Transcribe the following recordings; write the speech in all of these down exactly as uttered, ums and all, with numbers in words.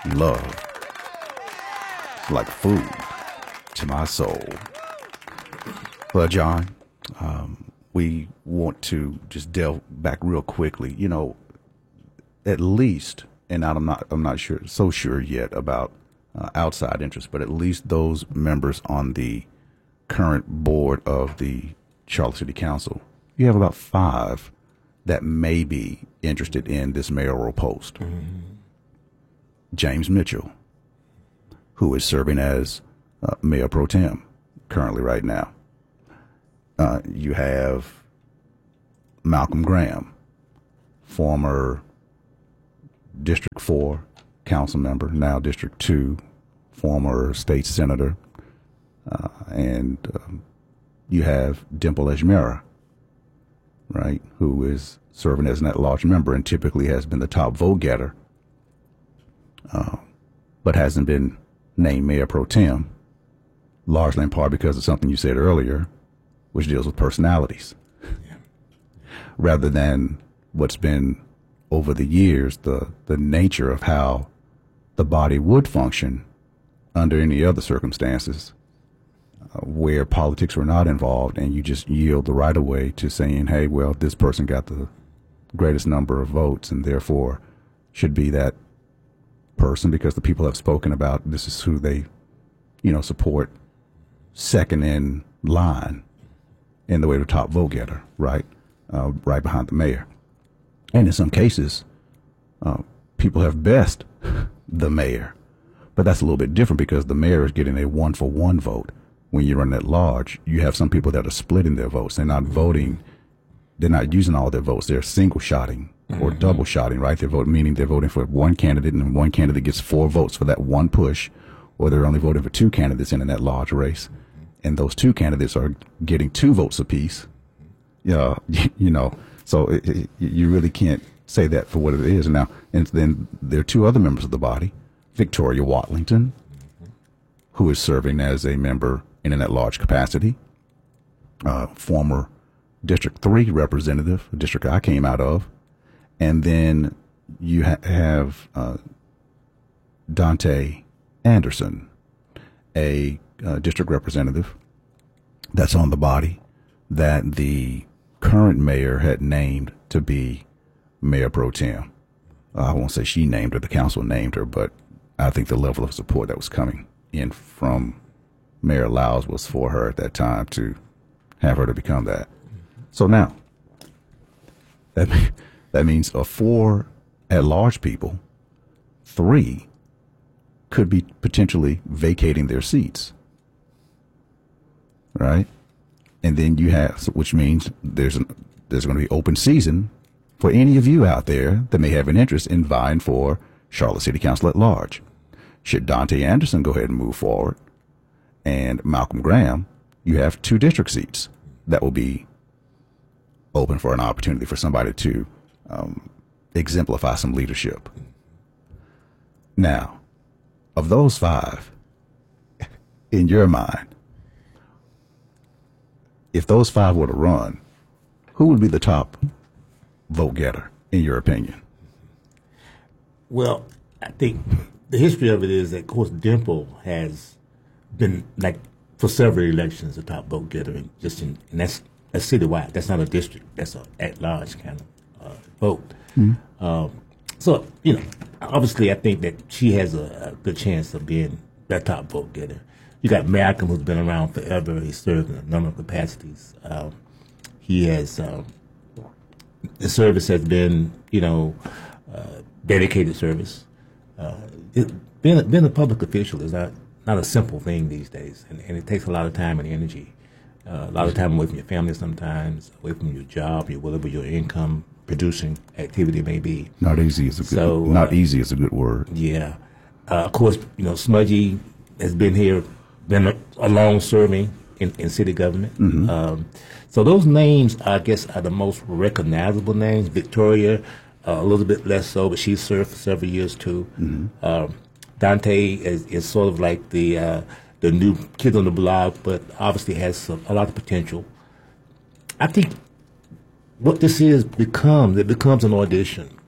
love is like food to my soul. Well, John, um, we want to just delve back real quickly. You know, at least, and I'm not, I'm not sure, so sure yet about uh, outside interests, but at least those members on the current board of the Charlotte City Council, you have about five that may be interested in this mayoral post. Mm-hmm. James Mitchell, who is serving as uh, mayor pro tem currently right now. Uh, you have Malcolm Graham, former District four council member, now District two, former state senator. Uh, and um, you have Dimple Ejmera, right, who is serving as an at-large member and typically has been the top vote getter, uh, but hasn't been named mayor pro tem, largely in part because of something you said earlier, which deals with personalities, yeah. rather than what's been over the years, the, the nature of how the body would function under any other circumstances uh, where politics were not involved, and you just yield the right of way to saying, hey, well, this person got the greatest number of votes and therefore should be that person because the people have spoken about this is who they, you know, support second in line in the way of the top vote getter, right? Uh, right behind the mayor. And in some cases, uh, people have best the mayor. But that's a little bit different because the mayor is getting a one for one vote. When you run at large, you have some people that are splitting their votes. They're not voting. They're not using all their votes. They're single shotting or mm-hmm. double shotting, right? They're voting, meaning they're voting for one candidate and one candidate gets four votes for that one push, or they're only voting for two candidates in that large race. And those two candidates are getting two votes apiece. Yeah, you know, so it, it, you really can't say that for what it is. Now, and then there are two other members of the body, Victoria Watlington, who is serving as a member in an at-large capacity, uh, former District three representative, the district I came out of, and then you ha- have uh, Dante Anderson, a uh, district representative that's on the body that the current mayor had named to be mayor pro tem. Uh, I won't say she named her, the council named her, but I think the level of support that was coming in from Mayor Lyles was for her at that time to have her to become that. So now, that, that means of four at-large people, three could be potentially vacating their seats, right? And then you have, which means there's an, there's going to be open season for any of you out there that may have an interest in vying for Charlotte City Council at large. Should Dante Anderson go ahead and move forward, and Malcolm Graham, you have two district seats that will be open for an opportunity for somebody to um, exemplify some leadership. Now, of those five, in your mind, if those five were to run, who would be the top vote getter, in your opinion? Well, I think the history of it is that, of course, Dimple has been, like, for several elections, the top vote getter, and just in, and that's, that's citywide. That's not a district. That's an at-large kind of uh, vote. Mm-hmm. Um, so, you know, obviously, I think that she has a, a good chance of being that top vote getter. You got Malcolm, who's been around forever. He's served in a number of capacities. Um, he has, um, the service has been, you know, uh, dedicated service. Uh, it, being, a, being a public official is not, not a simple thing these days, and, and it takes a lot of time and energy. Uh, a lot of time away from your family sometimes, away from your job, your whatever your income producing activity may be. Not easy is a good so, not uh, easy is a good word. Yeah. Uh, of course, you know, Smudgy has been here, been a, a long serving in, in city government. Mm-hmm. Um, so those names, I guess, are the most recognizable names. Victoria, uh, a little bit less so, but she served for several years too. Mm-hmm. Um, Dante is, is sort of like the uh, the new kid on the block, but obviously has some, a lot of potential. I think what this is becomes, it becomes an audition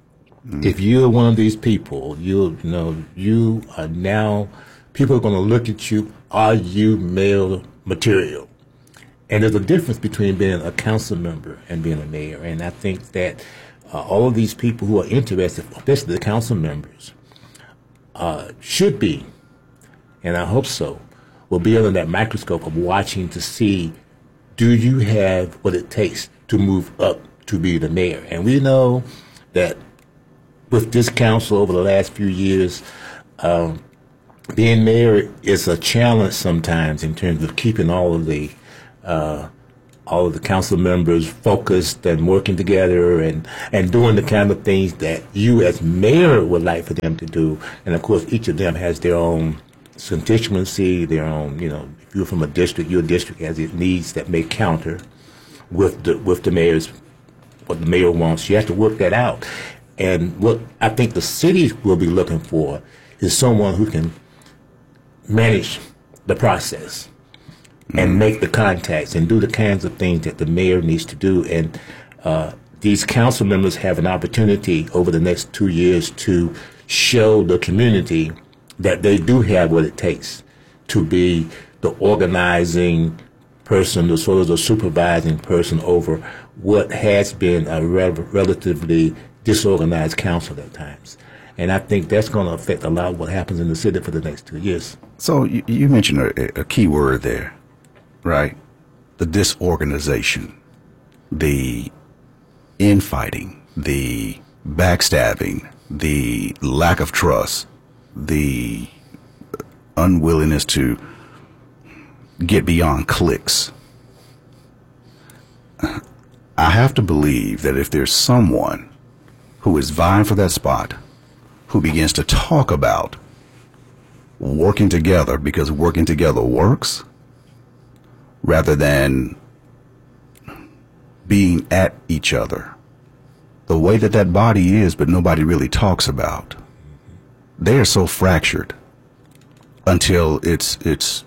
Mm. If you're one of these people, you you know you are now. People are going to look at you. Are you mayor material? And there's a difference between being a council member and being a mayor. And I think that uh, all of these people who are interested, especially the council members, uh, should be, and I hope so, will be under that microscope of watching to see, do you have what it takes to move up to be the mayor? And we know that with this council over the last few years, um, being mayor is a challenge sometimes in terms of keeping all of the uh, all of the council members focused and working together and, and doing the kind of things that you as mayor would like for them to do. And of course, each of them has their own constituency, their own, you know, if you're from a district, your district has its needs that may counter with the with the mayor's, what the mayor wants. You have to work that out. And what I think the city will be looking for is someone who can manage the process mm-hmm. and make the contacts and do the kinds of things that the mayor needs to do. And uh, these council members have an opportunity over the next two years to show the community that they do have what it takes to be the organizing person, the sort of the supervising person over what has been a rel- relatively disorganized council at times. And I think that's going to affect a lot of what happens in the city for the next two years. So you, you mentioned a, a key word there, right? The disorganization, the infighting, the backstabbing, the lack of trust, the unwillingness to get beyond cliques. I have to believe that if there's someone who is vying for that spot, who begins to talk about working together because working together works, rather than being at each other, the way that that body is, but nobody really talks about, they are so fractured until it's it's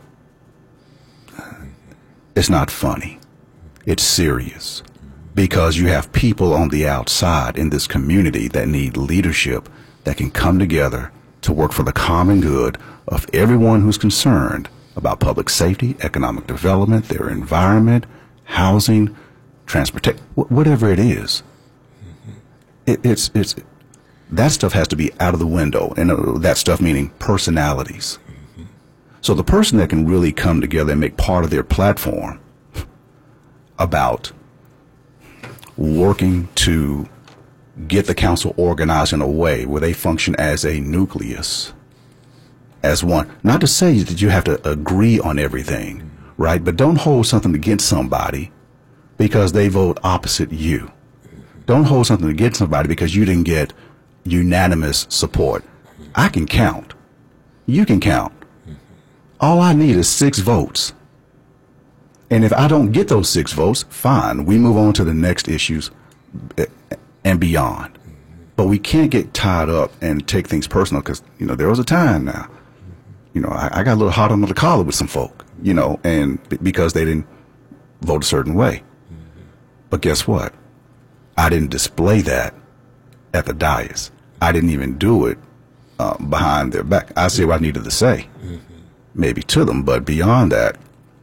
it's not funny. It's serious, because you have people on the outside in this community that need leadership that can come together to work for the common good of everyone who's concerned about public safety, economic development, their environment, housing, transportation, whatever it is. It, it's it's that stuff has to be out of the window, and uh, that stuff meaning personalities. So the person that can really come together and make part of their platform about working to get the council organized in a way where they function as a nucleus, as one. Not to say that you have to agree on everything, right? But don't hold something against somebody because they vote opposite you. Don't hold something against somebody because you didn't get unanimous support. I can count. You can count. All I need is six votes. And if I don't get those six votes, fine. We move on to the next issues and beyond. But we can't get tied up and take things personal, because, you know, there was a time now, you know, I, I got a little hot under the collar with some folk, you know, and b- because they didn't vote a certain way. But guess what? I didn't display that at the dais. I didn't even do it uh, behind their back. I said what I needed to say, maybe to them, but beyond that,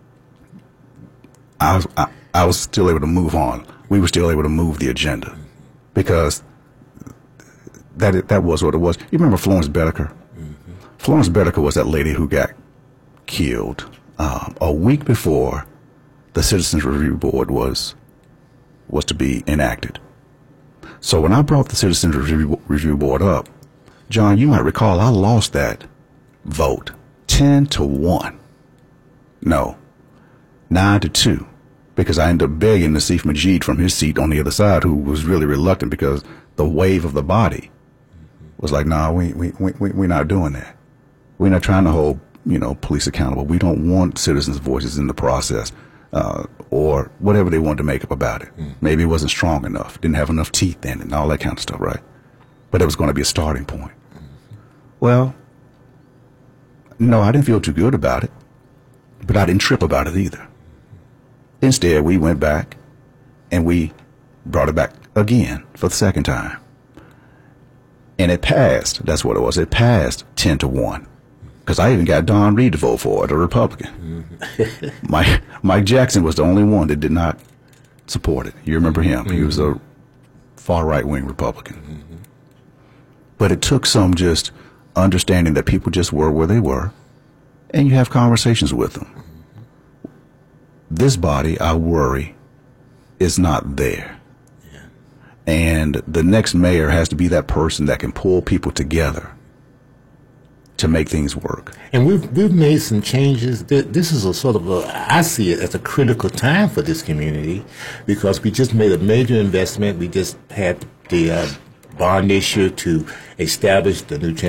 I was I, I was still able to move on. We were still able to move the agenda, because that that was what it was. You remember Florence Bedecker? Mm-hmm. Florence Bedecker was that lady who got killed um, a week before the Citizens Review Board was was to be enacted. So when I brought the Citizens Review, Review Board up, John, you might recall I lost that vote ten to one. No, nine to two. Because I ended up begging Nassif Majid from his seat on the other side, who was really reluctant because the wave of the body was like, nah, we, we, we, we're not doing that. We're not trying to hold, you know, police accountable. We don't want citizens' voices in the process, uh, or whatever they wanted to make up about it. Mm. Maybe it wasn't strong enough, didn't have enough teeth in it, and all that kind of stuff, right? But it was going to be a starting point. Mm-hmm. Well, no, I didn't feel too good about it, but I didn't trip about it either. Instead, we went back and we brought it back again for the second time. And it passed. That's what it was. It passed ten to one. Because I even got Don Reed to vote for it, a Republican. Mm-hmm. Mike, Mike Jackson was the only one that did not support it. You remember him. Mm-hmm. He was a far right-wing Republican. Mm-hmm. But it took some just understanding that people just were where they were, and you have conversations with them. Mm-hmm. This body, I worry, is not there. Yeah. And the next mayor has to be that person that can pull people together to make things work. And we've we've made some changes. This is a sort of a, I see it as a critical time for this community, because we just made a major investment. We just had the uh, bond issue to establish the new